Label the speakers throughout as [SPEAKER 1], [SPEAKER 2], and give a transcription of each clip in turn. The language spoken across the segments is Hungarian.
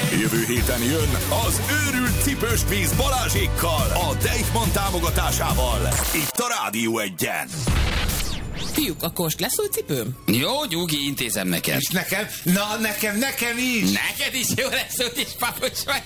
[SPEAKER 1] Jövő héten jön az őrült cipős kvíz Balázsékkal, a Deichmann támogatásával. Itt a Rádió 1-en.
[SPEAKER 2] Fiúk, akkor most lesz új cipőm?
[SPEAKER 3] Jó, Gyugi, intézem neked.
[SPEAKER 4] És nekem? Na, nekem is.
[SPEAKER 3] Neked is jó lesz, úgyis papucs vagy.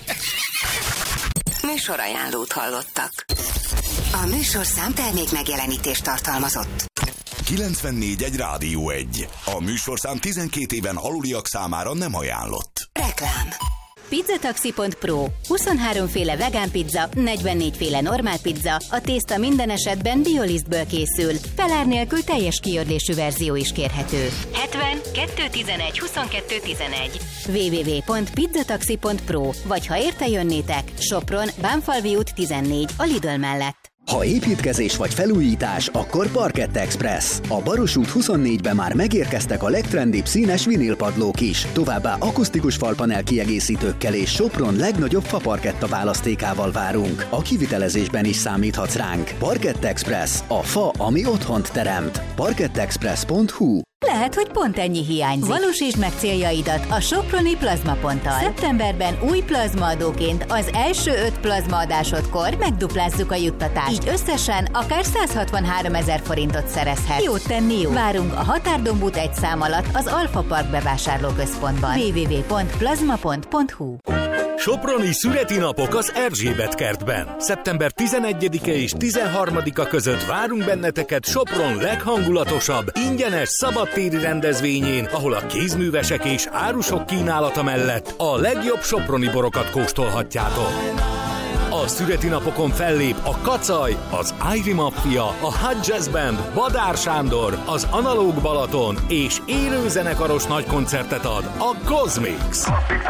[SPEAKER 5] Műsorajánlót hallottak. A műsorszám termék megjelenítést tartalmazott.
[SPEAKER 1] 94.1 Rádió 1. A műsorszám 12 éven aluliak számára nem ajánlott.
[SPEAKER 5] Reklám.
[SPEAKER 6] Pizzataxi.pro. 23 féle vegán pizza, 44 féle normál pizza, a tészta minden esetben biolisztből készül. Felár nélkül teljes kiördésű verzió is kérhető. 70 211 22 11 www.pizzataxi.pro. Vagy ha érte jönnétek, Sopron, Bánfalvi út 14, a Lidl mellett.
[SPEAKER 7] Ha építkezés vagy felújítás, akkor Parkett Express. A Baros út 24-ben már megérkeztek a legtrendibb színes vinilpadlók is. Továbbá akusztikus falpanel kiegészítőkkel és Sopron legnagyobb faparketta választékával várunk. A kivitelezésben is számíthatsz ránk. Parkett Express. A fa, ami otthont teremt. parkettexpress.hu.
[SPEAKER 6] Lehet, hogy pont ennyi hiányzik. Valósítsd meg céljaidat a Soproni plazmaponttal. Szeptemberben új plazmaadóként az első 5 plazmaadásodkor megduplázzuk a juttatást. Így összesen akár 163 000 forintot szerezhet. Jót tenni jó. Várunk a Határdomb út 1 szám alatt az Alfa Park bevásárlóközpontban. www.plazmapont.hu.
[SPEAKER 8] Soproni születinapok az Erzsébet kertben. Szeptember 11-e és 13-a között várunk benneteket Sopron leghangulatosabb, ingyenes szabadtéri rendezvényén, ahol a kézművesek és árusok kínálata mellett a legjobb soproni borokat kóstolhatjátok. A születinapokon fellép a Kacaj, az Irie Mafia, a Hot Jazz Band, Badár Sándor, az Analóg Balaton és élő zenekaros nagykoncertet ad a Cosmix.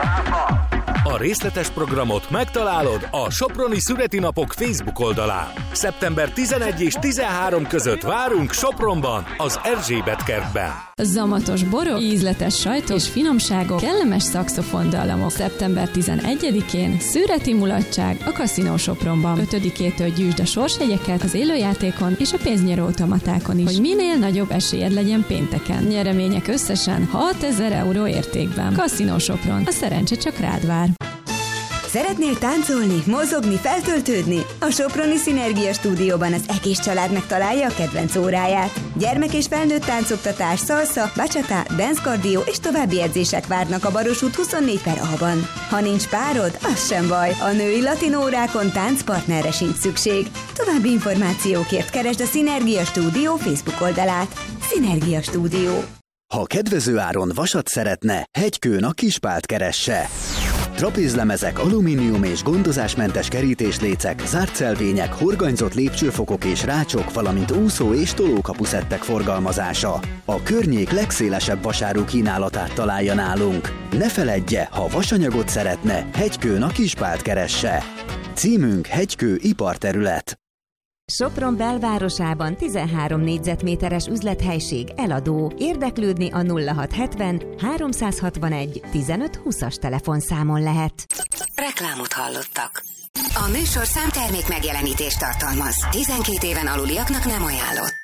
[SPEAKER 8] A részletes programot megtalálod a Soproni születinapok Facebook oldalán. Szeptember 11 és 13 között várunk Sopronban, az Erzsébet kertben.
[SPEAKER 9] Zamatos borok, ízletes sajtok és finomságok, kellemes szaxofondallamok. Szeptember 11-én szüreti mulatság a Casino Sopronban. 5-től gyűjtsd a sorsjegyeket az élőjátékon és a pénznyerő automatákon is, hogy minél nagyobb esélyed legyen pénteken. Nyeremények összesen 6000 euró értékben. Casino Sopron. A szerencse csak rád vár.
[SPEAKER 10] Szeretnél táncolni, mozogni, feltöltődni? A Soproni Szinergia Stúdióban az egész család megtalálja a kedvenc óráját. Gyermek és felnőtt táncoktatás, salsa, bachata, dance cardio és további edzések várnak a Baros út 24/A-ban. Ha nincs párod, az sem baj. A női latin órákon táncpartnerre sincs szükség. További információkért keresd a Szinergia Stúdió Facebook oldalát. Szinergia Stúdió.
[SPEAKER 7] Ha kedvező áron vasat szeretne, Hegykőn a Kispált keresse. Trapézlemezek, alumínium és gondozásmentes kerítéslécek, zártszelvények, horganyzott lépcsőfokok és rácsok, valamint úszó- és tolókapuszettek forgalmazása. A környék legszélesebb vasáru kínálatát találja nálunk. Ne feledje, ha vasanyagot szeretne, Hegykőn a Kispált keresse. Címünk Hegykő iparterület.
[SPEAKER 11] Sopron belvárosában 13 négyzetméteres üzlethelység eladó. Érdeklődni a 0670 361 1520-as telefonszámon lehet.
[SPEAKER 5] Reklámot hallottak. A műsorszám termék megjelenítést tartalmaz. 12 éven aluliaknak nem ajánlott.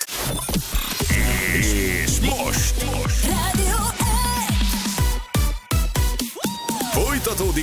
[SPEAKER 1] És most! Folytatódik